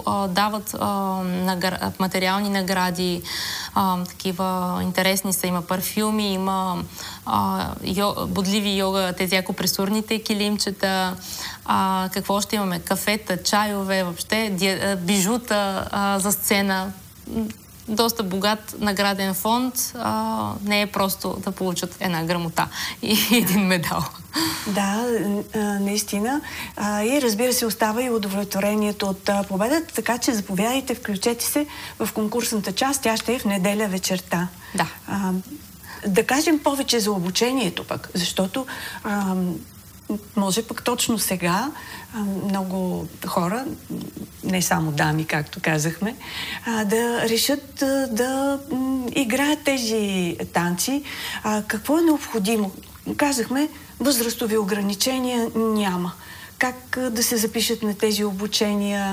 дават материални награди, такива интересни са. Има парфюми, има бодливи йога, тези акупресурните килимчета, какво ще имаме? Кафета, чайове, въобще бижута за сцена. Доста богат награден фонд. Не е просто да получат една грамота и един медал. Да, наистина. И разбира се, остава и удовлетворението от победата, така че заповядайте, включете се в конкурсната част. Тя ще е в неделя вечерта. Да. Да кажем повече за обучението пък, защото може пък точно сега много хора, не само дами, както казахме, да решат да играят тези танци. Какво е необходимо? Казахме, възрастови ограничения няма. Как да се запишат на тези обучения?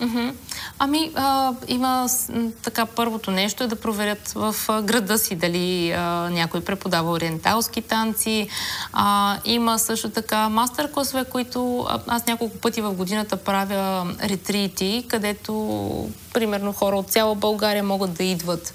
Има така, първото нещо е да проверят в града си дали някой преподава ориенталски танци. Има също така мастер-класове, които аз няколко пъти в годината правя ретрити, където примерно хора от цяла България могат да идват.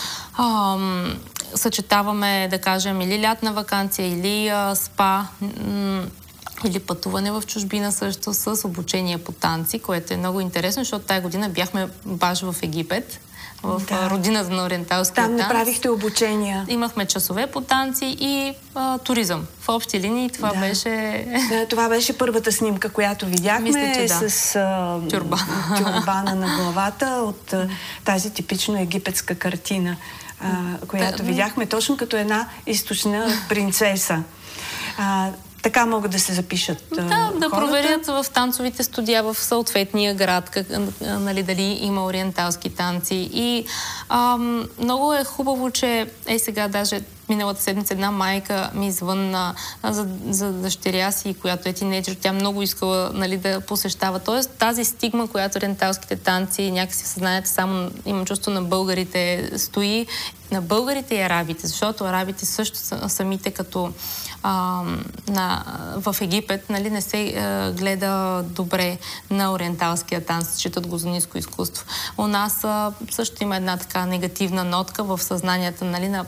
Съчетаваме, да кажем, или лятна ваканция, или спа, или пътуване в чужбина също с обучение по танци, което е много интересно, защото тая година бяхме баш в Египет, в родината на ориенталския танц. Там направихте обучения. Имахме часове по танци и туризъм. В общи линии това беше... Това беше първата снимка, която видяхме. Мисля, че с тюрбана на главата от тази типично египетска картина, която видяхме точно като една източна принцеса. Така могат да се запишат да проверят в танцовите студия в съответния град, дали има ориенталски танци. И много е хубаво, че сега даже миналата седмица една майка ми звънна за дъщеря си, която е тинейджър. Тя много искала да посещава. Тоест тази стигма, която ориенталските танци, някакси съзнанието само, имам чувство, на българите стои, на българите и арабите, защото арабите също самите като в Египет, не се гледа добре на ориенталския танц, считат го за ниско изкуство. У нас също има една така негативна нотка в съзнанията, на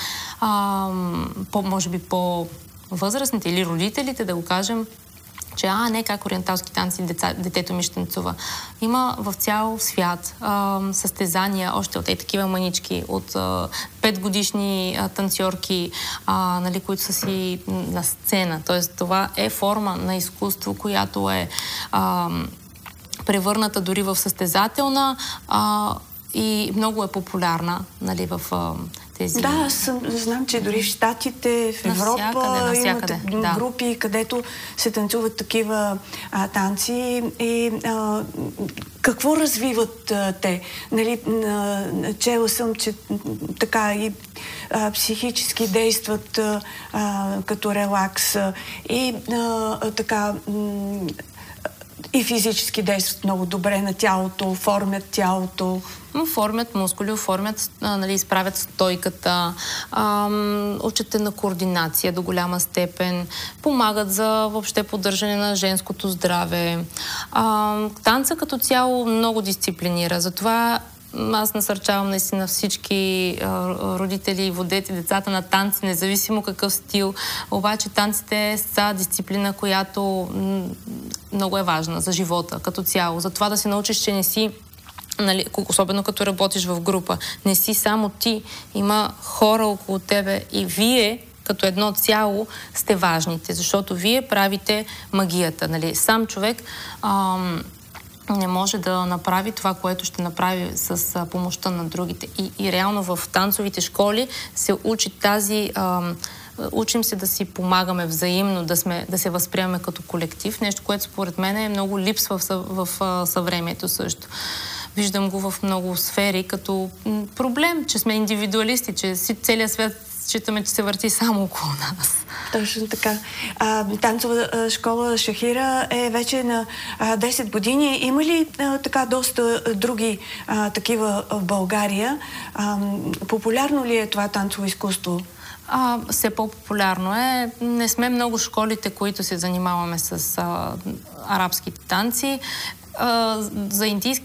може би по-възрастните или родителите, да го кажем, че не как ориенталски танци детето ми ще танцува. Има в цял свят състезания, още от такива манички, от 5-годишни танцорки, които са си на сцена. Тоест това е форма на изкуство, която е превърната дори в състезателна и много е популярна в тези... Да, аз знам, че дори в Щатите, в Европа имат групи, където се танцуват такива танци. И какво развиват те? Чела съм, че така и психически действат като релакс и така и физически действат много добре на тялото, оформят тялото. Оформят мускули, оформят, изправят стойката, учат на координация до голяма степен, помагат за въобще поддържане на женското здраве. Танца като цяло много дисциплинира, затова аз насърчавам наистина всички родители, водете децата на танци, независимо какъв стил. Обаче танците са дисциплина, която много е важна за живота като цяло. За това да се научиш, че не си, особено като работиш в група, не си само ти, има хора около тебе и вие като едно цяло сте важните, защото вие правите магията. Сам човек не може да направи това, което ще направи с помощта на другите. И реално в танцовите школи се учи учим се да си помагаме взаимно, да се възприемаме като колектив. Нещо, което според мен е много липсва в съвремието също. Виждам го в много сфери като проблем, че сме индивидуалисти, че целият свят считаме, че се върти само около нас. Точно така. Танцова школа Шахира е вече на 10 години. Има ли така доста други такива в България? Популярно ли е това танцово изкуство? Все по-популярно е. Не сме много школите, които се занимаваме с арабските танци. За индийски